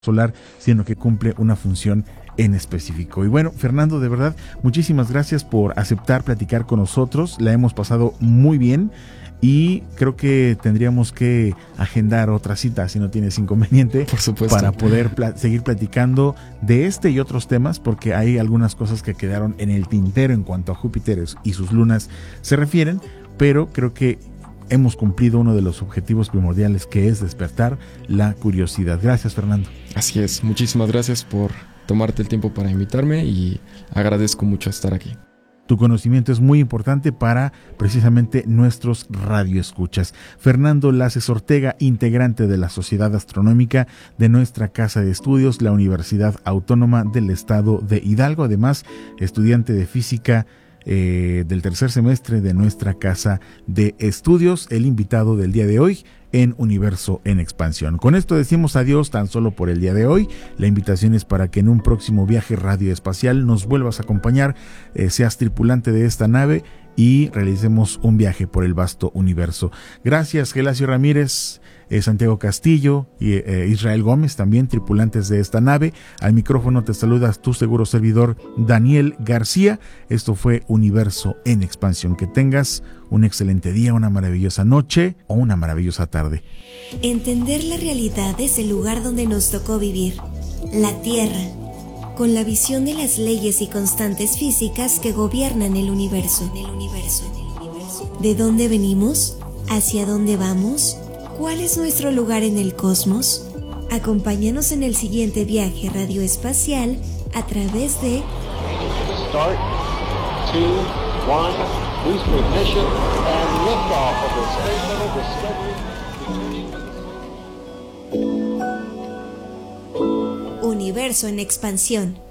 solar, sino que cumple una función en específico. Y bueno, Fernando, de verdad, muchísimas gracias por aceptar platicar con nosotros. La hemos pasado muy bien y creo que tendríamos que agendar otra cita, si no tienes inconveniente, por supuesto, para poder seguir platicando de este y otros temas, porque hay algunas cosas que quedaron en el tintero en cuanto a Júpiter y sus lunas se refieren, pero creo que hemos cumplido uno de los objetivos primordiales, que es despertar la curiosidad. Gracias, Fernando. Así es, muchísimas gracias por tomarte el tiempo para invitarme y agradezco mucho estar aquí. Tu conocimiento es muy importante para precisamente nuestros radioescuchas. Fernando Laces Ortega, integrante de la Sociedad Astronómica de nuestra Casa de Estudios, la Universidad Autónoma del Estado de Hidalgo, además estudiante de física del tercer semestre de nuestra Casa de Estudios, el invitado del día de hoy en Universo en Expansión. Con esto decimos adiós tan solo por el día de hoy. La invitación es para que en un próximo viaje radioespacial nos vuelvas a acompañar, seas tripulante de esta nave y realicemos un viaje por el vasto universo. Gracias, Gelacio Ramírez, Santiago Castillo y Israel Gómez, también tripulantes de esta nave. Al micrófono te saludas tu seguro servidor Daniel García. Esto fue Universo en Expansión. Que tengas un excelente día, una maravillosa noche o una maravillosa tarde. Entender la realidad es el lugar donde nos tocó vivir, la Tierra, con la visión de las leyes y constantes físicas que gobiernan el universo. ¿De dónde venimos? ¿Hacia dónde vamos? ¿Cuál es nuestro lugar en el cosmos? Acompáñanos en el siguiente viaje radioespacial a través de Start, 2, 1, boost ignition, and liftoff of the Space Shuttle Discovery. Universo en Expansión.